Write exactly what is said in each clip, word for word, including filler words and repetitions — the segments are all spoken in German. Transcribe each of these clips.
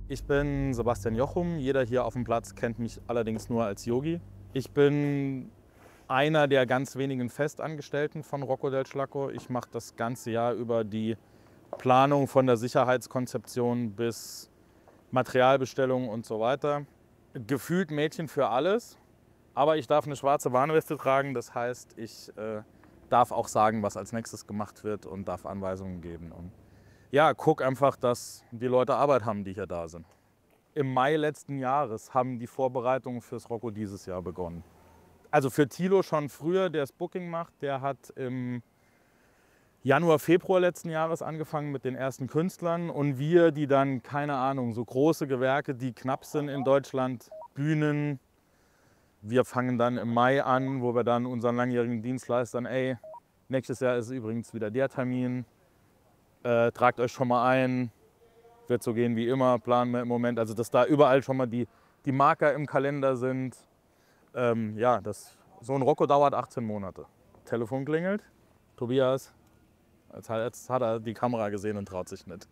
Ich bin Sebastian Jochum. Jeder hier auf dem Platz kennt mich allerdings nur als Yogi. Ich bin einer der ganz wenigen Festangestellten von Rocco del Schlacco. Ich mache das ganze Jahr über die Planung von der Sicherheitskonzeption bis Materialbestellung und so weiter. Gefühlt Mädchen für alles, aber ich darf eine schwarze Warnweste tragen. Das heißt, ich äh, darf auch sagen, was als nächstes gemacht wird und darf Anweisungen geben. Und ja, guck einfach, dass die Leute Arbeit haben, die hier da sind. Im Mai letzten Jahres haben die Vorbereitungen fürs Rocco dieses Jahr begonnen. Also für Thilo schon früher, der das Booking macht. Der hat im Januar, Februar letzten Jahres angefangen mit den ersten Künstlern. Und wir, die dann, keine Ahnung, so große Gewerke, die knapp sind in Deutschland, Bühnen. Wir fangen dann im Mai an, wo wir dann unseren langjährigen Dienstleistern, ey, nächstes Jahr ist übrigens wieder der Termin. Äh, tragt euch schon mal ein, wird so gehen wie immer, planen wir im Moment. Also dass da überall schon mal die, die Marker im Kalender sind. Ähm, ja, das, so ein Rocco dauert achtzehn Monate. Telefon klingelt, Tobias, jetzt hat, jetzt hat er die Kamera gesehen und traut sich nicht.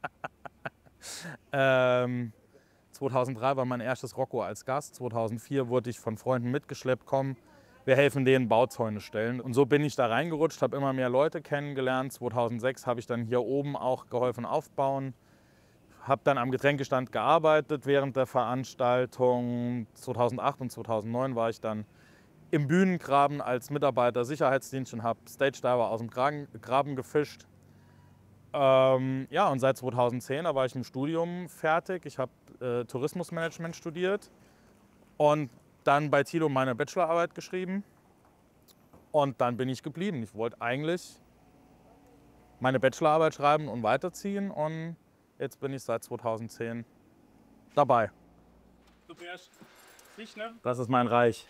ähm, zweitausenddrei war mein erstes Rocco als Gast, zweitausendvier wurde ich von Freunden mitgeschleppt, komm, wir helfen denen Bauzäune stellen. Und so bin ich da reingerutscht, habe immer mehr Leute kennengelernt. zweitausendsechs habe ich dann hier oben auch geholfen aufbauen. Habe dann am Getränkestand gearbeitet während der Veranstaltung. zweitausendacht und zweitausendneun war ich dann im Bühnengraben als Mitarbeiter Sicherheitsdienst und habe Stage-Diver aus dem Graben, Graben gefischt. Ähm, ja, und seit zweitausendzehn, da war ich im Studium fertig. Ich habe äh, Tourismusmanagement studiert und dann bei Thilo meine Bachelorarbeit geschrieben. Und dann bin ich geblieben. Ich wollte eigentlich meine Bachelorarbeit schreiben und weiterziehen. Und jetzt bin ich seit zweitausendzehn dabei. Du fährst dich, ne? Das ist mein Reich.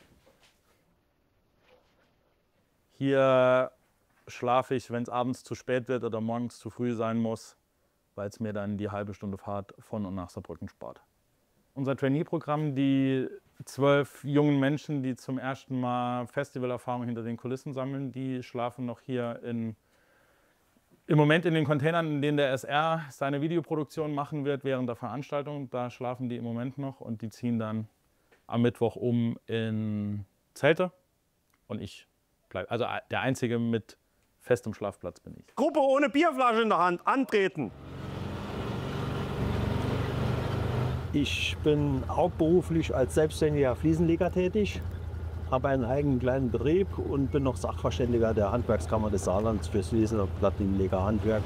Hier schlafe ich, wenn es abends zu spät wird oder morgens zu früh sein muss, weil es mir dann die halbe Stunde Fahrt von und nach Saarbrücken spart. Unser Trainee-Programm, die zwölf jungen Menschen, die zum ersten Mal Festivalerfahrung hinter den Kulissen sammeln, die schlafen noch hier in Im Moment in den Containern, in denen der S R seine Videoproduktion machen wird während der Veranstaltung. Da schlafen die im Moment noch und die ziehen dann am Mittwoch um in Zelte. Und ich bleibe, also der Einzige mit festem Schlafplatz bin ich. Gruppe ohne Bierflasche in der Hand, antreten. Ich bin hauptberuflich als selbstständiger Fliesenleger tätig, habe einen eigenen kleinen Betrieb und bin noch Sachverständiger der Handwerkskammer des Saarlands für Fliesen- und Plattenlegerhandwerk.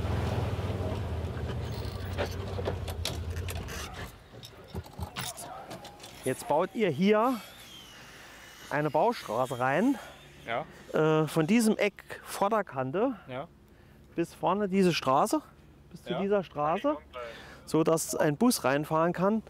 Jetzt baut ihr hier eine Baustraße rein, Ja. äh, von diesem Eck Vorderkante Ja. bis vorne diese Straße, bis zu Ja. dieser Straße, so dass ein Bus reinfahren kann.